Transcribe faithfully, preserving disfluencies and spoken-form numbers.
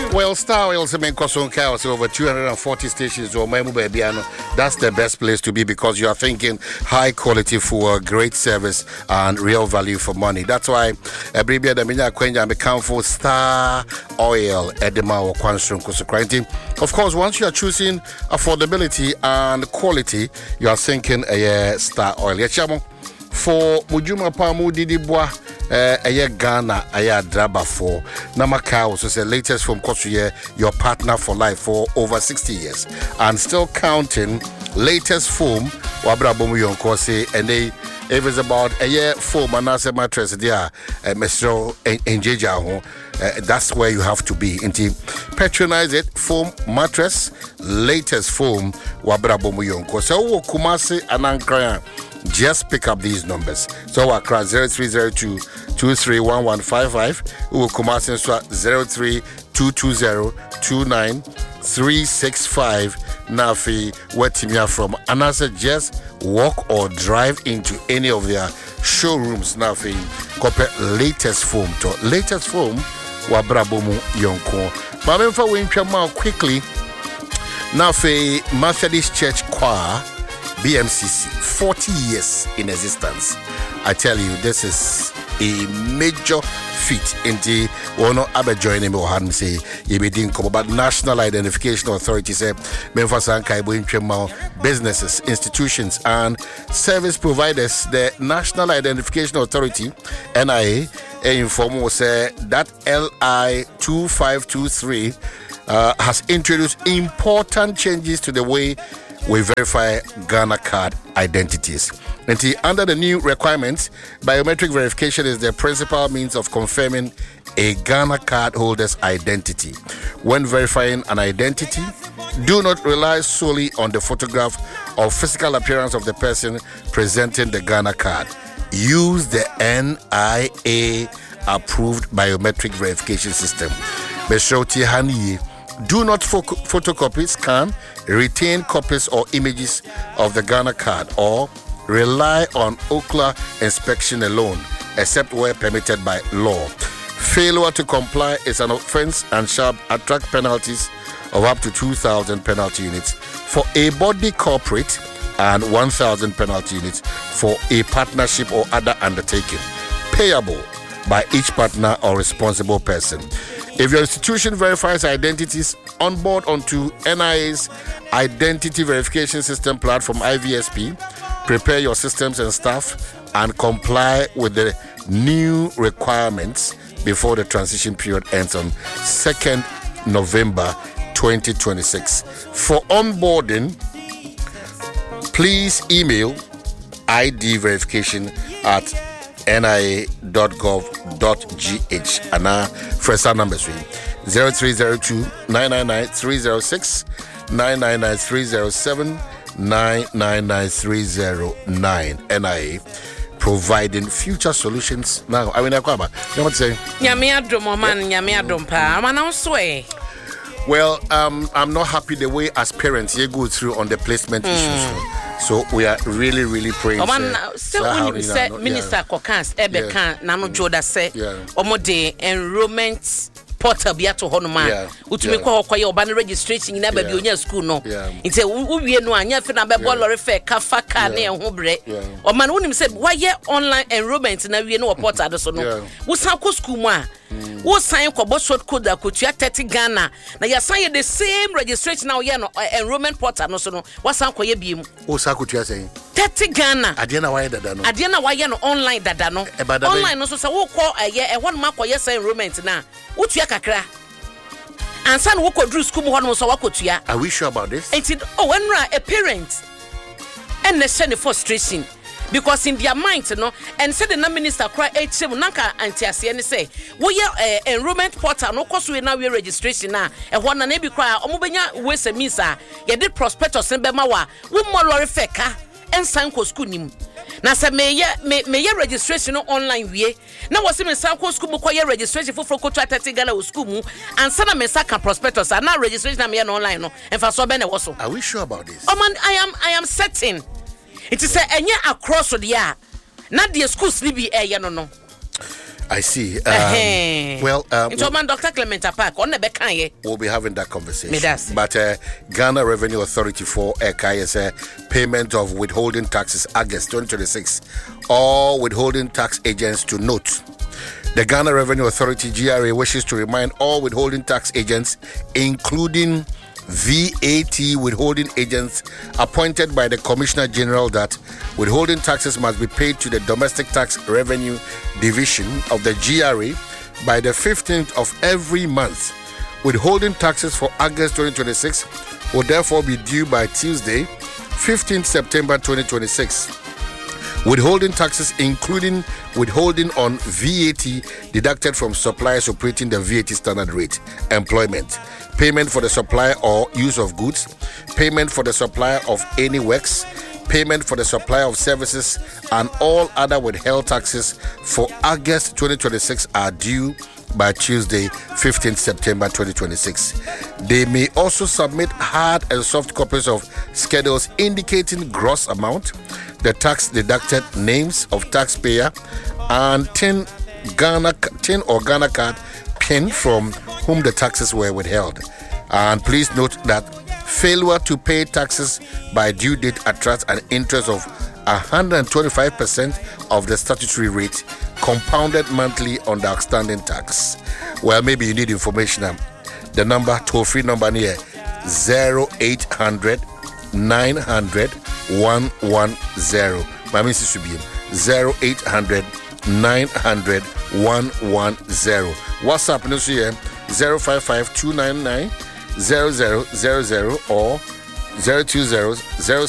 Well, Star Oil Semen Koson Chaos over two hundred forty stations or Memu Babiano. That's the best place to be because you are thinking high quality for great service and real value for money. That's why every year the Minya Kwenja become for Star Oil Edema or Kwanstrom Kosokranti. Of course, once you are choosing affordability and quality, you are thinking a uh, Star Oil. Yechamo for Mujuma Pamu Didibwa. Uh, a Ghana, a draba for Namaka also the latest from Kosuye, your partner for life for over sixty years, and still counting. Latest foam, Wabra Bomu Yonkose, and they if it's about a year foam and as a mattress, there, Mestro Enjeja, that's where you have to be. Inti patronize it, foam mattress, latest foam, Wabra Bomu Yonkose, so Kumasi and Ankara. Just pick up these numbers. So Accra zero three zero two, two three one one five five. We will come out zero three two two zero, two nine three six five. Nafi, where Timia from? And I said just walk or drive into any of their showrooms. Nafi, copy latest foam to latest foam. Wabrabomu Yonko. Mamemfa Winchama quickly. Nafi, Methodist Church Choir. B M C C, forty years in existence. I tell you, this is a major feat. Indeed, we no abe joining me or had me say you be doing come, but National Identification Authority say Memphis and Kaibo businesses, institutions, and service providers. The National Identification Authority (N I A) inform us say that L I two five two three uh, has introduced important changes to the way we verify Ghana card identities. And under the new requirements, biometric verification is the principal means of confirming a Ghana card holder's identity. When verifying an identity, do not rely solely on the photograph or physical appearance of the person presenting the Ghana card. Use the N I A approved biometric verification system. Beshoti Hani. Do not fo- photocopy, scan, retain copies or images of the Ghana card or rely on Ookla inspection alone, except where permitted by law. Failure to comply is an offense and shall attract penalties of up to two thousand penalty units for a body corporate and one thousand penalty units for a partnership or other undertaking, payable by each partner or responsible person. If your institution verifies identities on board onto N I A's Identity Verification System platform I V S P, prepare your systems and staff and comply with the new requirements before the transition period ends on second November twenty twenty-six. For onboarding, please email I D verification at N I A dot gov dot g h and our first number zero three zero two, nine nine nine, three zero six, nine nine nine, three zero seven, nine nine nine, three zero nine. N I A providing future solutions. Now, I mean, I want to say, Yamia Dromoman, Yamia Drompa, I'm an sway. Well, um, I'm not happy the way as parents you go through on the placement mm. issues. So we are really, really praying. Oman, so when you say Minister Kokans, Ebekan, Nano Joda say, Omode enrollment portal be to Honoma. Utumi kwa kwa yo ban registration in aba bi onya school no. Nti uwie no anya fe na be ball refer kafa ka na ho bre. Oman wonim say why online enrollment na wie no portal do so no. Wo san ko school mu a wo sign kwa bo short code akotua thirty Ghana na ya sign the same registration now ye no enrollment portal no so no wo san kwa ye biem wo san akotua say thirty Ghana ade na why dada no ade na why no online dada no online no so say wo ko ye e ho no makoye say enrollment na wo tua kakra ansa no wo ko dru school mu ho no so wakotua. Are we sure about this? It's oh when a parent and the send frustration because in their minds, you know, and said the minister cry eight seven nanka anti-ase and say, we are enrollment portal, no cost we now we registration now. And one and every cry, Omubenya West Misa, ye did prospectus and Bemawa, one more lorry feka, and Sanko school nim. Now, say, may ye registration online we. Now, was in Sanko school, book registration for Froco thirty Ghana school, and Sana Mesaka prospectus are now registration online, and for so many also. Are we sure about this? Oh man, I am, I am certain. It is a enya across the year. Not the school sleepy air, no, no. I see. Um, well, um, we'll, Doctor Clement Park, on the we'll be having that conversation. Medasi. But uh, Ghana Revenue Authority for E C A is a payment of withholding taxes August twenty twenty-six. All withholding tax agents to note. The Ghana Revenue Authority G R A wishes to remind all withholding tax agents, including V A T withholding agents appointed by the Commissioner General, that withholding taxes must be paid to the Domestic Tax Revenue Division of the G R A by the fifteenth of every month. Withholding taxes for August twenty twenty-six will therefore be due by Tuesday, fifteenth September twenty twenty-six. Withholding taxes, including withholding on V A T deducted from suppliers operating the V A T standard rate, employment, payment for the supply or use of goods, payment for the supply of any works, payment for the supply of services, and all other withheld taxes for August twenty twenty-six are due by Tuesday, fifteenth September twenty twenty-six. They may also submit hard and soft copies of schedules indicating gross amount, the tax deducted names of taxpayer, and tin Ghana tin or Ghana card pin from whom the taxes were withheld. And please note that failure to pay taxes by due date attracts an interest of one hundred twenty-five percent of the statutory rate, compounded monthly on the outstanding tax. Well, maybe you need information. Um, the number, toll-free number here, zero eight hundred nine hundred one one zero. My name is Subium. zero eight hundred nine hundred one one zero. WhatsApp no here zero five five two nine nine zero zero zero zero or zero two zero zero